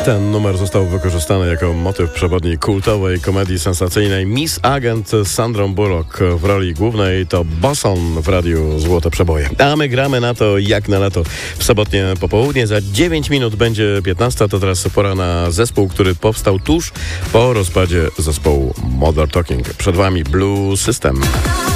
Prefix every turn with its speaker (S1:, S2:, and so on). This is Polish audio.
S1: Ten numer został wykorzystany jako motyw przewodni kultowej komedii sensacyjnej Miss Agent z Sandrą Bullock w roli głównej. To Boson w radiu Złote Przeboje. A my gramy na to jak na lato. W sobotnie popołudnie za 9 minut będzie 15. To teraz pora na zespół, który powstał tuż po rozpadzie zespołu Modern Talking. Przed wami Blue System.